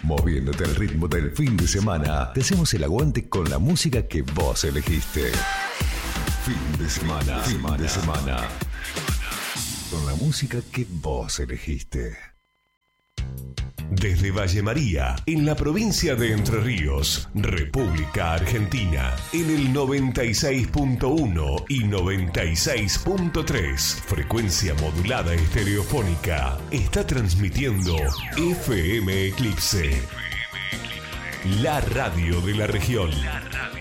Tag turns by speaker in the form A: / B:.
A: Moviéndote al ritmo del fin de semana, te hacemos el aguante con la música que vos elegiste. Fin de semana. Con la música que vos elegiste.
B: Desde Valle María, en la provincia de Entre Ríos, República Argentina, en el 96.1 y 96.3, frecuencia modulada estereofónica, está transmitiendo FM Eclipse, la radio de la región.